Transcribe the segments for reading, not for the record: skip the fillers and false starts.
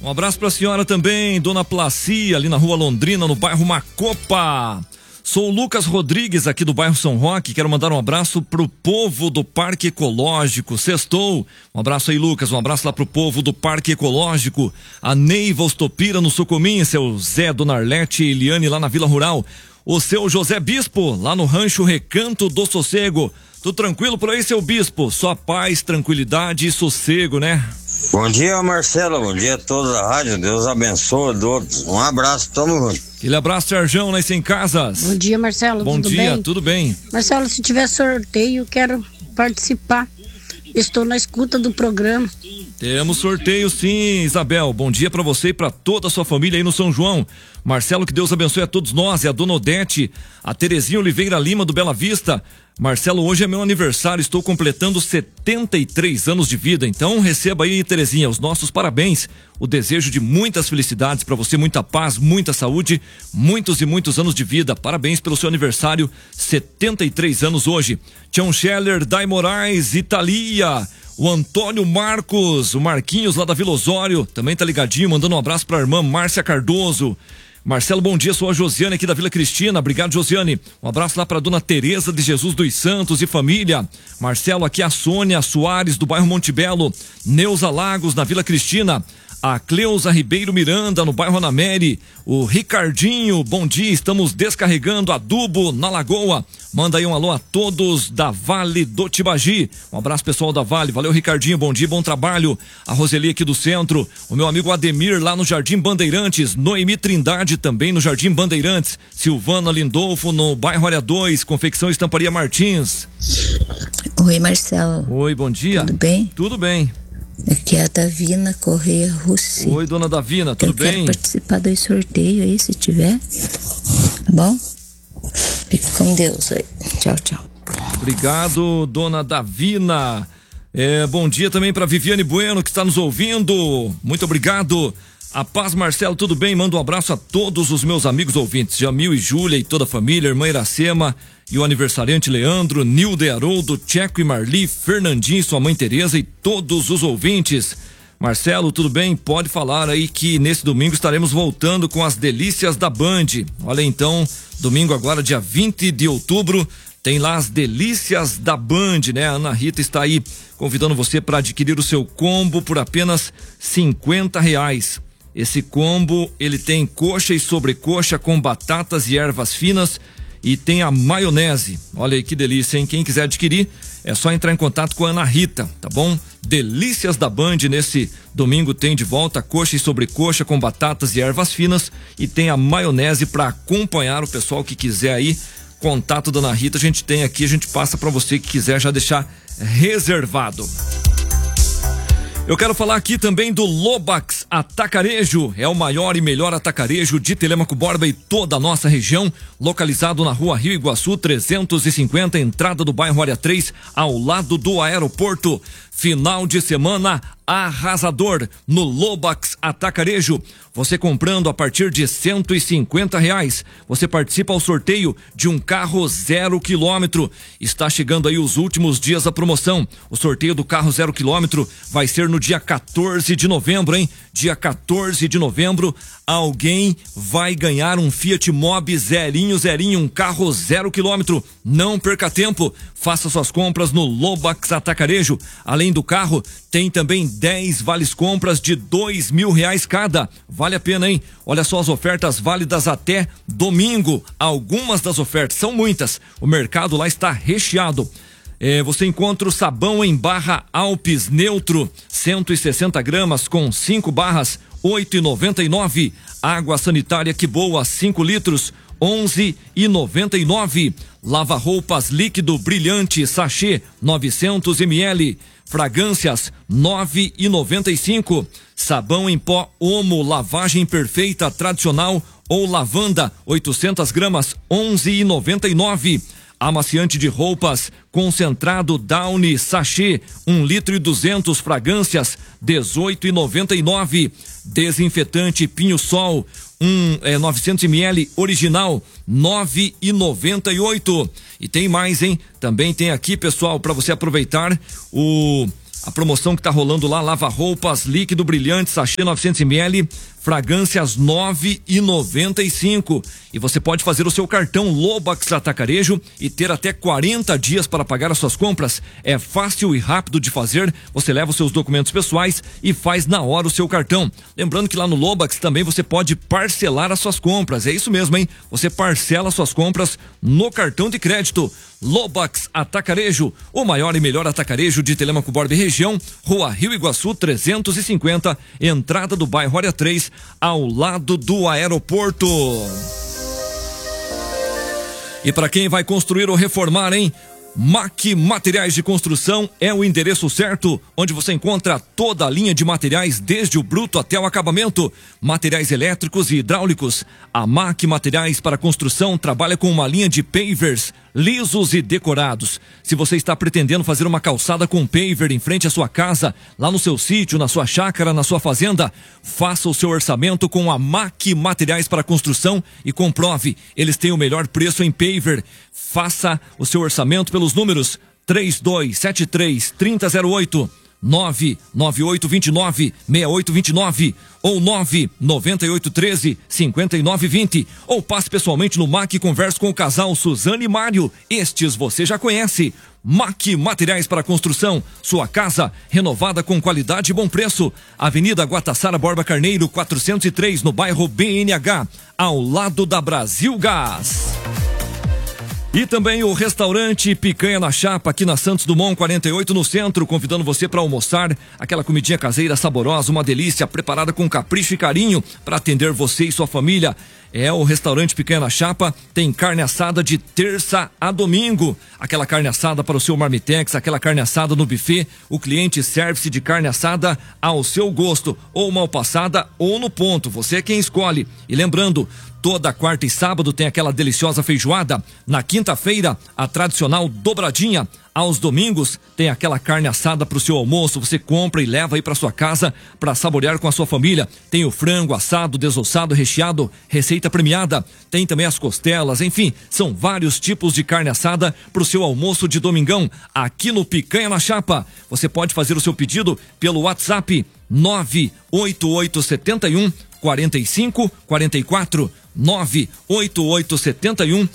Um abraço pra senhora também, dona Placia, ali na rua Londrina, no bairro Macopa. Sou o Lucas Rodrigues, aqui do bairro São Roque. Quero mandar um abraço pro povo do Parque Ecológico. Sextou. Um abraço aí, Lucas. Um abraço lá pro povo do Parque Ecológico. A Neiva Ostopira no Socominha, seu Zé, dona Arlete e Eliane lá na Vila Rural. O seu José Bispo, lá no Rancho Recanto do Sossego. Tudo tranquilo por aí, seu Bispo? Só paz, tranquilidade e sossego, né? Bom dia, Marcelo. Bom dia a todos da rádio. Deus abençoe a todos. Um abraço, tamo junto. Aquele abraço, Serjão, lá em Sem Casas. Bom dia, Marcelo. Bom tudo dia, bem? tudo bem. Marcelo, se tiver sorteio, quero participar. Estou na escuta do programa. Temos sorteio sim, Isabel. Bom dia pra você e pra toda a sua família aí no São João. Marcelo, que Deus abençoe a todos nós. E a dona Odete, a Terezinha Oliveira Lima do Bela Vista. Marcelo, hoje é meu aniversário, estou completando 73 anos de vida, então receba aí, Terezinha, os nossos parabéns, o desejo de muitas felicidades para você, muita paz, muita saúde, muitos e muitos anos de vida, parabéns pelo seu aniversário, 73 anos hoje. Tião Scheller, Dai Moraes, Italia, o Antônio Marcos, o Marquinhos lá da Vila Osório, também tá ligadinho, mandando um abraço pra irmã Márcia Cardoso. Marcelo, bom dia, sou a Josiane aqui da Vila Cristina, obrigado, Josiane. Um abraço lá para dona Tereza de Jesus dos Santos e família. Marcelo, aqui a Sônia Soares do bairro Monte Belo, Neuza Lagos na Vila Cristina, a Cleusa Ribeiro Miranda no bairro Anamere, o Ricardinho, bom dia, estamos descarregando adubo na Lagoa. Manda aí um alô a todos da Vale do Tibagi. Um abraço pessoal da Vale, valeu Ricardinho, bom dia, bom trabalho. A Roseli aqui do centro, o meu amigo Ademir lá no Jardim Bandeirantes, Noemi Trindade também no Jardim Bandeirantes, Silvana Lindolfo no bairro Área 2, Confecção Estamparia Martins. Oi, Marcelo. Oi, bom dia. Tudo bem? Tudo bem. Aqui é a Davina Correia Russi. Oi, dona Davina, tudo bem? Eu quero participar do sorteio aí, se tiver. Tá bom? Fique com Deus aí. Tchau, tchau. Obrigado, dona Davina. Bom dia também para Viviane Bueno, que está nos ouvindo. Muito obrigado. A paz, Marcelo, tudo bem? Mando um abraço a todos os meus amigos ouvintes, Jamil e Júlia e toda a família, irmã Iracema e o aniversariante Leandro, Nilde Haroldo, Tcheco e Marli, Fernandinho, sua mãe Tereza e todos os ouvintes. Marcelo, tudo bem? Pode falar aí que nesse domingo estaremos voltando com as delícias da Band. Olha então, domingo agora, dia 20 de outubro, tem lá as delícias da Band, né? A Ana Rita está aí convidando você para adquirir o seu combo por apenas R$50. Esse combo, ele tem coxa e sobrecoxa com batatas e ervas finas e tem a maionese. Olha aí que delícia, hein? Quem quiser adquirir, é só entrar em contato com a Ana Rita, tá bom? Delícias da Band nesse domingo tem de volta coxa e sobrecoxa com batatas e ervas finas e tem a maionese para acompanhar o pessoal que quiser aí. Contato da Ana Rita a gente tem aqui, a gente passa para você que quiser já deixar reservado. Eu quero falar aqui também do Lobax Atacarejo, é o maior e melhor atacarejo de Telêmaco Borba e toda a nossa região, localizado na rua Rio Iguaçu 350, entrada do bairro Área 3, ao lado do aeroporto. Final de semana arrasador no Lobax Atacarejo. Você comprando a partir de R$150, você participa ao sorteio de um carro 0 km. Está chegando aí os últimos dias da promoção. O sorteio do carro 0 km vai ser no dia 14 de novembro, hein? Dia 14 de novembro, alguém vai ganhar um Fiat Mobi zerinho, um carro 0 km. Não perca tempo, faça suas compras no Lobax Atacarejo. Além do carro, tem também 10 vales compras de R$2.000 cada. Vale a pena, hein? Olha só as ofertas válidas até domingo. Algumas das ofertas, são muitas. O mercado lá está recheado. Você encontra o sabão em barra Alpes Neutro, 160 gramas com 5 barras, R$8,99. Água sanitária Que Boa, 5 litros, R$11,99. Lava-roupas líquido brilhante sachê, 900 ml. Fragrâncias, R$9,95. Sabão em pó Omo, lavagem perfeita tradicional ou lavanda, 800 gramas, R$11,99. Amaciante de roupas concentrado Downy sachê, 1,2 litro, fragrâncias, R$18,99. Desinfetante Pinho Sol, 900 ml original, R$9,98. E tem mais, hein? Também tem aqui, pessoal, para você aproveitar o A promoção que tá rolando lá, lava-roupas, líquido brilhante, sachê 900ml, fragrâncias 9,95. E você pode fazer o seu cartão Lobax Atacarejo e ter até 40 dias para pagar as suas compras. É fácil e rápido de fazer. Você leva os seus documentos pessoais e faz na hora o seu cartão. Lembrando que lá no Lobax também você pode parcelar as suas compras. É isso mesmo, hein? Você parcela as suas compras no cartão de crédito. Lobax Atacarejo, o maior e melhor atacarejo de Telêmaco Borba e região, Rua Rio Iguaçu 350, entrada do bairro Área 3, ao lado do aeroporto. E para quem vai construir ou reformar, hein? MAC Materiais de Construção é o endereço certo, onde você encontra toda a linha de materiais, desde o bruto até o acabamento, materiais elétricos e hidráulicos. A MAC Materiais para Construção trabalha com uma linha de pavers lisos e decorados. Se você está pretendendo fazer uma calçada com paver em frente à sua casa, lá no seu sítio, na sua chácara, na sua fazenda, faça o seu orçamento com a MAC Materiais para Construção e comprove, eles têm o melhor preço em paver. Faça o seu orçamento pelos números 3273-3008, 99829-6829 ou 99813-5920, ou passe pessoalmente no MAC e converse com o casal Suzane e Mário. Estes você já conhece. MAC Materiais para Construção, sua casa renovada com qualidade e bom preço. Avenida Guatassara Borba Carneiro 403, no bairro BNH, ao lado da Brasil Gás. E também o restaurante Picanha na Chapa, aqui na Santos Dumont 48, no centro, convidando você para almoçar aquela comidinha caseira saborosa, uma delícia, preparada com capricho e carinho para atender você e sua família. É o restaurante Picanha na Chapa, tem carne assada de terça a domingo. Aquela carne assada para o seu marmitex, aquela carne assada no buffet. O cliente serve-se de carne assada ao seu gosto, ou mal passada ou no ponto. Você é quem escolhe. E lembrando, toda quarta e sábado tem aquela deliciosa feijoada. Na quinta-feira, a tradicional dobradinha. Aos domingos, tem aquela carne assada para o seu almoço. Você compra e leva aí para sua casa para saborear com a sua família. Tem o frango assado, desossado, recheado, receita premiada. Tem também as costelas, enfim, são vários tipos de carne assada para o seu almoço de domingão. Aqui no Picanha na Chapa. Você pode fazer o seu pedido pelo WhatsApp 98871 4544, 98871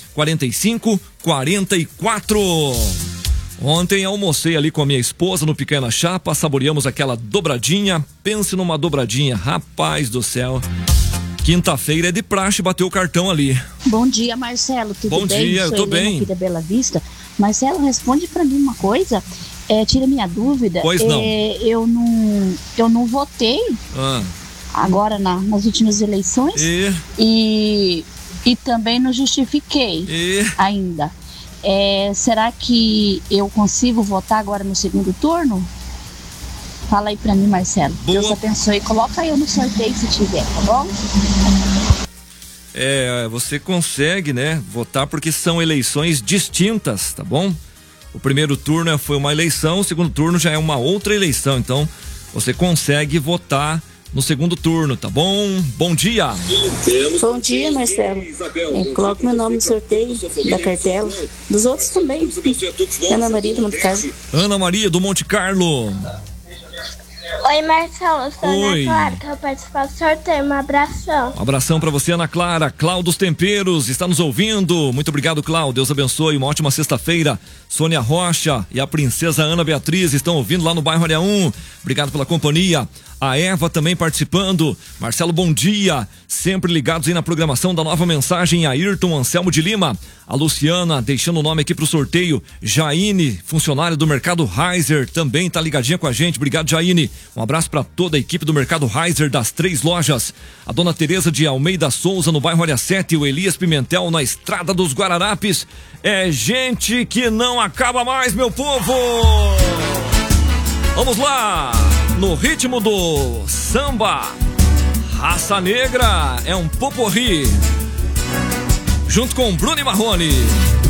4544. Ontem almocei ali com a minha esposa no Picanha na Chapa, saboreamos aquela dobradinha. Pense numa dobradinha, rapaz do céu. Quinta-feira é de praxe bater o cartão ali. Bom dia, Marcelo, tudo bem? Bom dia, eu tô bem. Aqui da Bela Vista. Marcelo, responde pra mim uma coisa, tira minha dúvida. Pois não. Eu não votei agora nas últimas eleições e também não justifiquei ainda. Será que eu consigo votar agora no segundo turno? Fala aí pra mim, Marcelo. Boa. Deus abençoe. Coloca eu no sorteio se tiver, tá bom? Você consegue, né, votar porque são eleições distintas, tá bom? O primeiro turno foi uma eleição, o segundo turno já é uma outra eleição, então você consegue votar no segundo turno, tá bom? Bom dia! Bom dia, Marcelo. Coloca meu nome no sorteio da cartela. Dos outros também. Ana Maria do Monte Carlo. Ana Maria do Monte Carlo. Oi, Marcelo, eu sou Oi. Ana Clara, quero participar do sorteio. Um abração. Um abração pra você, Ana Clara. Cláudio dos Temperos está nos ouvindo. Muito obrigado, Cláudio. Deus abençoe. Uma ótima sexta-feira. Sônia Rocha e a princesa Ana Beatriz estão ouvindo lá no bairro Área 1. Obrigado pela companhia. A Eva também participando. Marcelo, bom dia. Sempre ligados aí na programação da Nova Mensagem. Ayrton Anselmo de Lima. A Luciana deixando o nome aqui pro sorteio. Jaine, funcionária do Mercado Reiser, também tá ligadinha com a gente. Obrigado, Jaine. Um abraço para toda a equipe do Mercado Reiser das 3 lojas. A dona Tereza de Almeida Souza no bairro Área 7. O Elias Pimentel na Estrada dos Guararapes. É gente que não acaba mais, meu povo! Vamos lá! No ritmo do samba, Raça Negra é um poporri, junto com Bruno e Marrone.